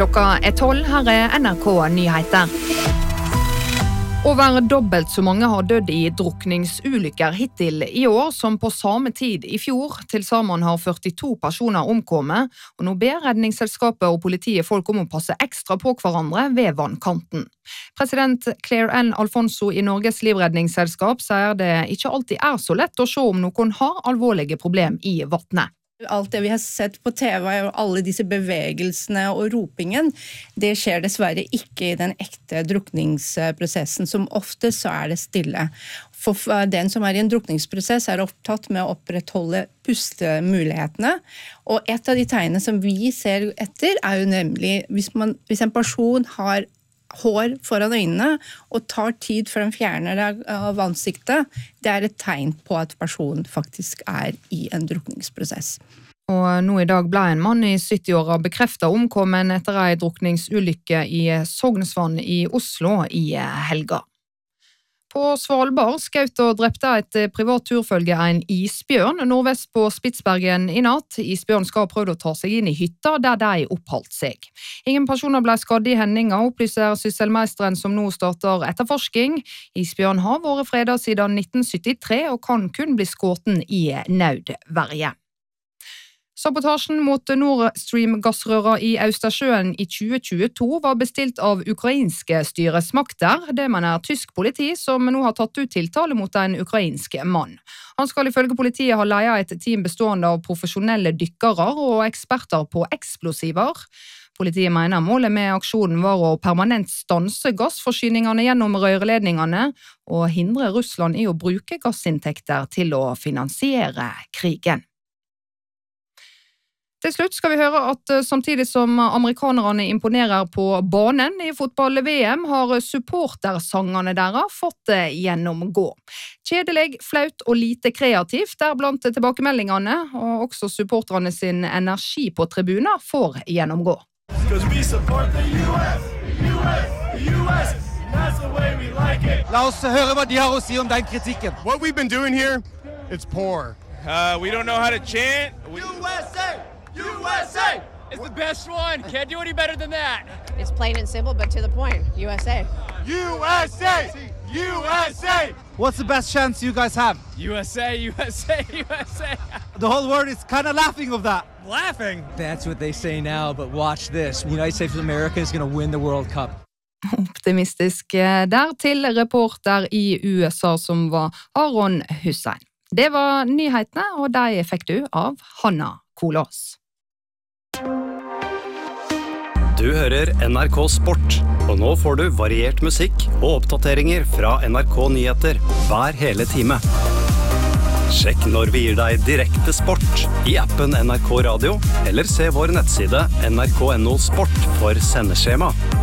Klokka 12, her NRK Nyheter. Over dobbelt så mange har dødd i drukningsulykker hittil i år som på samme tid i fjor. Til sammen har 42 personer omkommet, og nå ber redningsselskapet og politiet folk om å passe ekstra på hverandre ved vannkanten. President Claire Ann Alfonso i Norges livredningsselskap sier det ikke alltid er så lett å se om noen har alvorlige problem i vattnet. Alt det vi har sett på TV og alle disse bevegelsene og ropingen, det skjer dessverre ikke i den ekte drukningsprosessen. Som ofte så er det stille. For den som er i en drukningsprosess er opptatt med å opprettholde pustemulighetene. Og et av de tegnene som vi ser etter er jo nemlig hvis en person har hår foran øynene og tar tid før den fjerner det av ansiktet, det er et tegn på at personen faktisk er i en drukningsprosess. Og nå i dag ble en mann i 70-åra bekreftet omkommen etter en drukningsulykke i Sognsvann i Oslo i helga. På Svalbard skjøt og drepte et privat turfølge en isbjørn nordvest på Spitsbergen i natt. Isbjørn skal ha prøvd å ta seg inn i hytta der de oppholdt seg. Ingen personer ble skadd i hendinga, opplyser sysselmeisteren som nå starter etterforsking. Isbjørn har vært fredet siden 1973 og kan kun bli skutt i nødverge. Sabotasjen mot Nord Stream-gassrøra i Østersjøen i 2022 var bestilt av ukrainske styresmakter. Det mener tysk politi, som nå har tatt ut tiltale mot en ukrainsk mann. Han skal ifølge politiet ha ledet et team bestående av profesjonelle dykkere og eksperter på eksplosiver. Politiet mener målet med aksjonen var å permanent stanse gassforsyningene gjennom rørledningene og hindre Russland i å bruke gassinntekter til å finansiere krigen. Til slutt skal vi høre at samtidig som amerikanerne imponerer på banen i fotball-VM, har supportersangene deres fått gjennomgå. Kjedelig, flaut og lite kreativt er blant tilbakemeldingene, og også supporterne sin energi på tribuner får gjennomgå. La oss høre hva de har å si om den kritikken. What we've been doing here, it's poor. We don't know how to chant. USA! USA! It's the best one. Can't do any better than that. It's plain and simple, but to the point. USA. USA! USA! What's the best chance you guys have? USA, USA, USA. The whole world is kind of laughing of that. Laughing? That's what they say now, but watch this. The United States of America is going to win the World Cup. Optimistisk der til reporter i USA som var Aron Hussein. Det var nyhetene, og de fikk du av Hanna Kolås. Du hører NRK Sport, og nå får du variert musikk og oppdateringer fra NRK Nyheter hver hele time. Sjekk når vi gir deg direkte sport i appen NRK Radio, eller se vår nettside nrk.no sport for sendeskjema.